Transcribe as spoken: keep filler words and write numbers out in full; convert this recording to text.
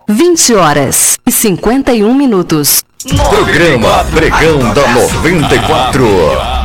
vinte horas e cinquenta e um minutos. Programa Pregão da noventa e quatro.